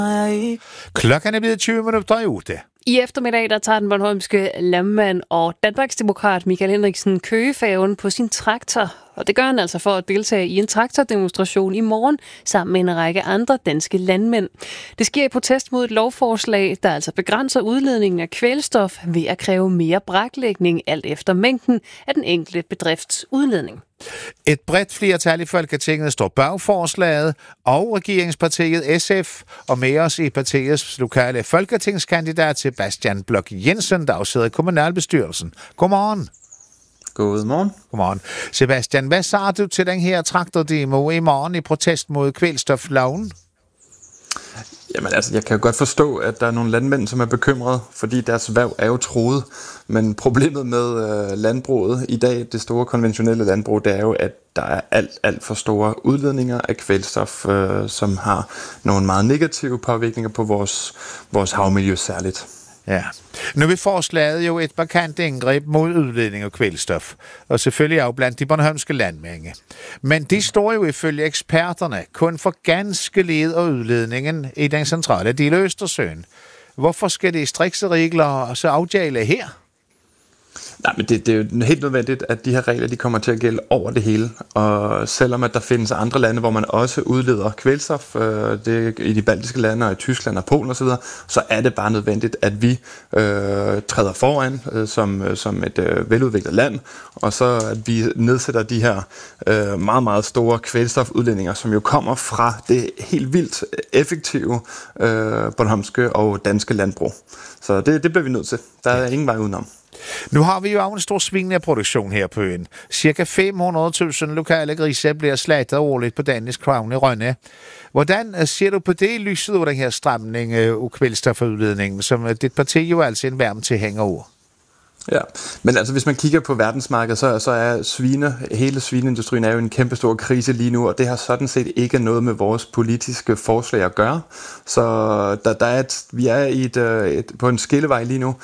Klokken er blevet 20 minutter i 8. I eftermiddag der tager den bornholmske landmand og Danmarksdemokrat Michael Henriksen Køgefærgen på sin traktor. Og det gør han altså for at deltage i en traktordemonstration i morgen sammen med en række andre danske landmænd. Det sker i protest mod et lovforslag, der altså begrænser udledningen af kvælstof ved at kræve mere braklægning alt efter mængden af den enkelte bedrifts udledning. Et bredt flertal i Folketinget står bag forslaget, og regeringspartiet SF, og med os i partiets lokale folketingskandidat Sebastian Bloch Jensen, der også sidder i kommunalbestyrelsen. Godmorgen. Godmorgen. Godmorgen. Sebastian, hvad sagde du til den her traktordemo i morgen i protest mod kvælstofloven? Jamen altså, jeg kan jo godt forstå, at der er nogle landmænd, som er bekymrede, fordi deres erhverv er jo truet. Men problemet med landbruget i dag, det store konventionelle landbrug, det er jo, at der er alt for store udledninger af kvælstof, som har nogle meget negative påvirkninger på vores havmiljø særligt. Ja. Nu vil forslaget jo et markant indgreb mod udledning af kvælstof, og selvfølgelig er jo blandt de bornholmske landmænd. Men de står jo ifølge eksperterne kun for ganske lidt af udledningen i den centrale del af Østersøen. Hvorfor skal de strikse regler så afgælde her? Nej, men det er jo helt nødvendigt, at de her regler de kommer til at gælde over det hele. Og selvom at der findes andre lande, hvor man også udleder kvælstof, det i de baltiske lande og i Tyskland og Polen osv., så er det bare nødvendigt, at vi træder foran som et veludviklet land, og så at vi nedsætter de her meget, meget store kvælstofudledninger, som jo kommer fra det helt vildt effektive bornholmske og danske landbrug. Så det bliver vi nødt til. Der er ingen vej udenom. Nu har vi jo en stor svineproduktion her på øen. Cirka 500.000 lokale grise bliver slagtet årligt på Danish Crown i Rønne. Hvordan ser du på det i lyset af den her stramning af kvælstofudledningen, som dit parti jo altså en varm tilhænger over? Ja, men altså hvis man kigger på verdensmarkedet, så er hele svineindustrien er jo en kæmpe stor krise lige nu, og det har sådan set ikke noget med vores politiske forslag at gøre. Så vi er på en skillevej lige nu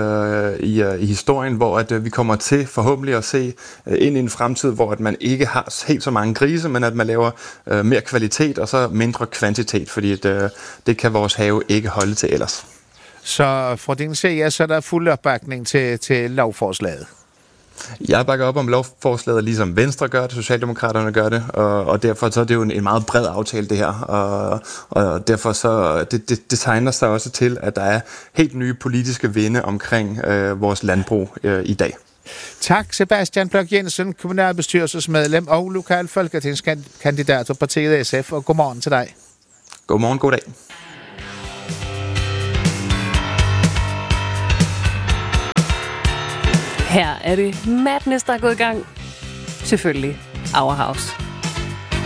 i historien, hvor at vi kommer til forhåbentlig at se ind i en fremtid, hvor at man ikke har helt så mange grise, men at man laver mere kvalitet og så mindre kvantitet, fordi det kan vores have ikke holde til ellers. Så fra din side, så er der fuld opbakning til lovforslaget? Jeg bakker op om lovforslaget, ligesom Venstre gør det, Socialdemokraterne gør det, og derfor så er det jo en meget bred aftale det her, og derfor så det tegner sig også til, at der er helt nye politiske vinde omkring vores landbrug i dag. Tak, Sebastian Bloch Jensen, kommunalbestyrelsesmedlem og lokal folketingskandidat for partiet SF, og godmorgen til dig. Godmorgen, god dag. Her er det Madness, der er gået i gang. Selvfølgelig Our House.